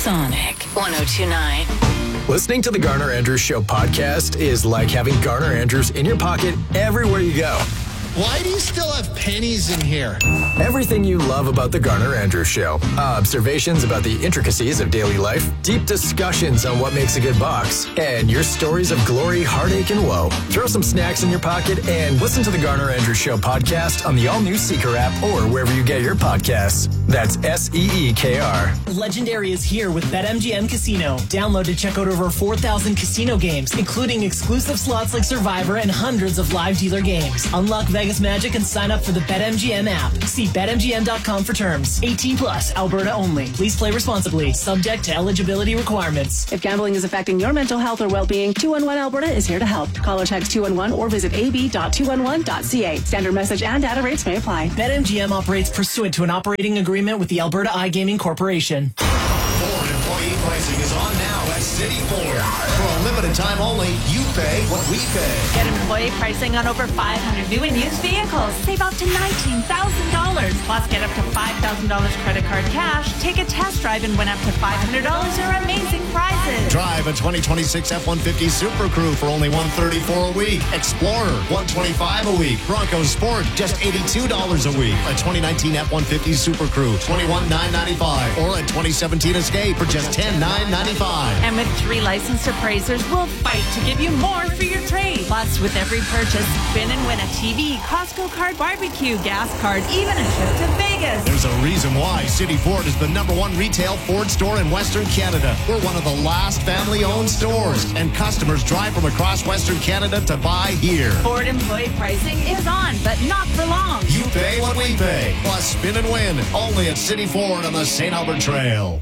Sonic 102.9. Listening to the Garner Andrews Show podcast is like having Garner Andrews in your pocket everywhere you go. Why do you still have pennies in here? Everything you love about the Garner Andrews Show. Observations about the intricacies of daily life, deep discussions on what makes a good box, and your stories of glory, heartache, and woe. Throw some snacks in your pocket and listen to the Garner Andrews Show podcast on the all-new Seeker app or wherever you get your podcasts. That's SEEKR. Legendary is here with BetMGM Casino. Download to check out over 4,000 casino games, including exclusive slots like Survivor and hundreds of live dealer games. Unlock Vegas Magic and sign up for the BetMGM app. See BetMGM.com for terms. 18 plus, Alberta only. Please play responsibly. Subject to eligibility requirements. If gambling is affecting your mental health or well-being, 211 Alberta is here to help. Call or text 211 or visit ab.211.ca. Standard message and data rates may apply. BetMGM operates pursuant to an operating agreement with the Alberta iGaming Corporation. Ford employee pricing is on now at City Ford. For a limited time only, you pay what we pay. Get employee pricing on over 500 new and used vehicles. Save up to $19,000. Plus, get up to $5,000 credit card cash. Take a test drive and win up to $500 or amazing prizes. Drive a 2026 F-150 Super Crew for only $134 a week. Explorer, $125 a week. Bronco Sport, just $82 a week. A 2019 F-150 Super Crew, $21,995. Or a 2017 Escape for just $10,995. And with 3 licensed appraisers, we'll fight to give you more for your trade. Plus, with every purchase, spin and win a TV, Costco card, barbecue, gas card, even a trip to Vegas. There's a reason why City Ford is the #1 retail Ford store in Western Canada. We're one of the last family-owned stores, and customers drive from across Western Canada to buy here. Ford employee pricing is on, but not for long. You pay what we pay. Plus, spin and win. Only at City Ford on the St. Albert Trail.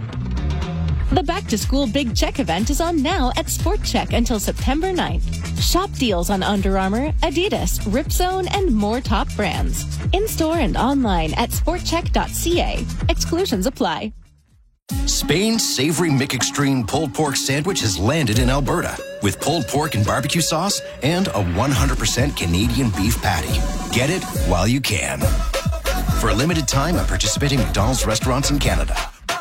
The Back to School Big Check event is on now at Sport Check until September 9th. Shop deals on Under Armour, Adidas, Ripzone, and more top brands. In-store and online at sportcheck.ca. Exclusions apply. Spain's savory McExtreme pulled pork sandwich has landed in Alberta with pulled pork and barbecue sauce and a 100% Canadian beef patty. Get it while you can. For a limited time at participating McDonald's restaurants in Canada.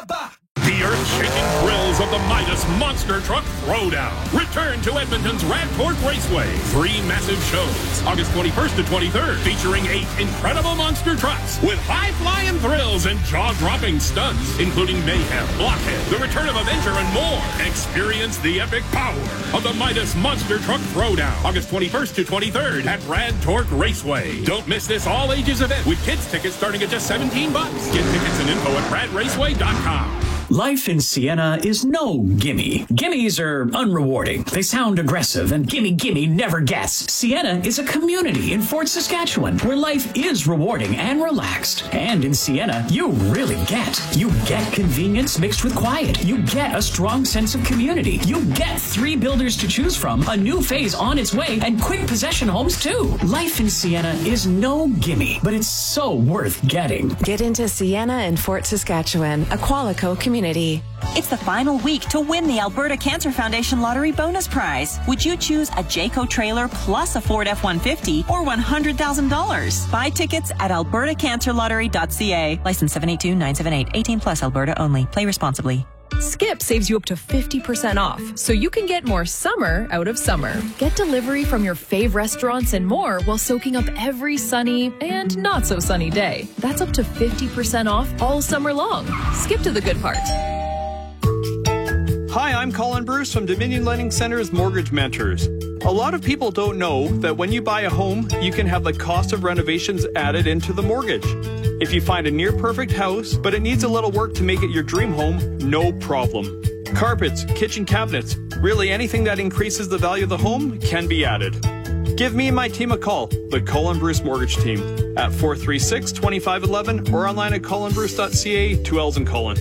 The earth-shaking thrills of the Midas Monster Truck Throwdown. Return to Edmonton's Rad Torque Raceway. 3 massive shows, August 21st to 23rd, featuring 8 incredible monster trucks with high-flying thrills and jaw-dropping stunts, including Mayhem, Blockhead, the return of Avenger, and more. Experience the epic power of the Midas Monster Truck Throwdown, August 21st to 23rd at Rad Torque Raceway. Don't miss this all-ages event with kids tickets starting at just $17. Get tickets and info at radraceway.com. Life in Sienna is no gimme. Gimmies are unrewarding. They sound aggressive, and gimme never gets. Sienna is a community in Fort Saskatchewan where life is rewarding and relaxed. And in Sienna, you really get. You get convenience mixed with quiet. You get a strong sense of community. You get 3 builders to choose from, a new phase on its way, and quick possession homes too. Life in Sienna is no gimme, but it's so worth getting. Get into Sienna and Fort Saskatchewan, a Qualico community. It's the final week to win the Alberta Cancer Foundation Lottery Bonus Prize. Would you choose a Jayco trailer plus a Ford F-150 or $100,000? Buy tickets at albertacancerlottery.ca. License 782-978. 18 plus, Alberta only. Play responsibly. Skip saves you up to 50% off, so you can get more summer out of summer. Get delivery from your fave restaurants and more while soaking up every sunny and not so sunny day. That's up to 50% off all summer long. Skip to the good part. Hi, I'm Colin Bruce from Dominion Lending Center's Mortgage Mentors. A lot of people don't know that when you buy a home, you can have the cost of renovations added into the mortgage. If you find a near-perfect house, but it needs a little work to make it your dream home, no problem. Carpets, kitchen cabinets, really anything that increases the value of the home can be added. Give me and my team a call, the Colin Bruce Mortgage Team, at 436-2511 or online at colinbruce.ca, 2 L's in Colin.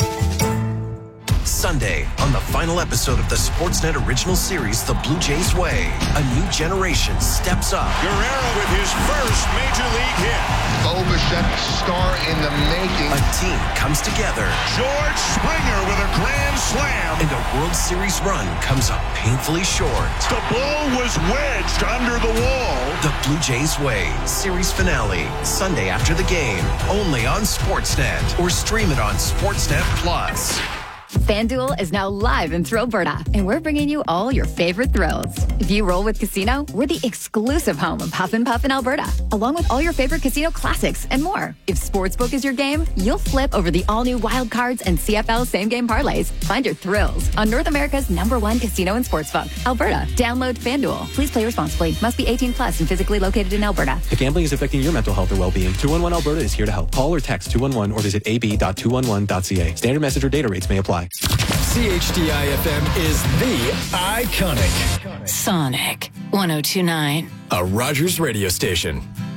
Sunday, on the final episode of the Sportsnet original series, The Blue Jays Way, a new generation steps up. Guerrero with his first major league hit. Bo Bichette, star in the making. A team comes together. George Springer with a grand slam. And a World Series run comes up painfully short. The ball was wedged under the wall. The Blue Jays Way, series finale, Sunday after the game, only on Sportsnet, or stream it on Sportsnet Plus. FanDuel is now live in Thrillberta, and we're bringing you all your favorite thrills. If you roll with Casino, we're the exclusive home of Huff and Puff in Alberta, along with all your favorite casino classics and more. If Sportsbook is your game, you'll flip over the all-new Wild Cards and CFL same-game parlays. Find your thrills on North America's #1 casino and sportsbook, Alberta. Download FanDuel. Please play responsibly. Must be 18 plus and physically located in Alberta. If gambling is affecting your mental health or well-being, 211 Alberta is here to help. Call or text 211 or visit ab.211.ca. Standard message or data rates may apply. CHDI-FM is the iconic Sonic 102.9. A Rogers radio station.